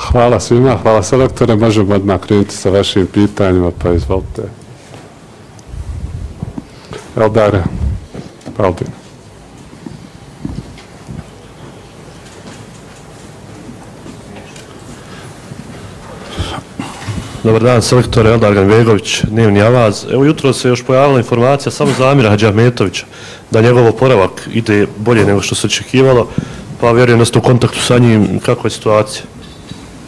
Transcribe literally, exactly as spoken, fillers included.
Hvala svima, hvala selektore. Možemo odmah krenuti sa vašim pitanjima, pa izvolite. Eldar Albin. Dobar dan, selektor Eldar Ganbegović, Dnevni Avaz. Evo jutro se još pojavila informacija samo za Amira Hadžiahmetovića da njegov oporavak ide bolje nego što se očekivalo, pa vjerujem da ste u kontaktu sa njim. Kako je situacija?